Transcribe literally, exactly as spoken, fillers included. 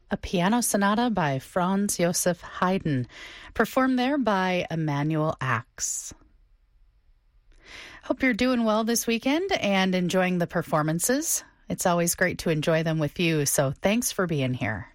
a piano sonata by Franz Joseph Haydn, performed there by Emanuel Ax. Hope you're doing well this weekend and enjoying the performances. It's always great to enjoy them with you, so thanks for being here.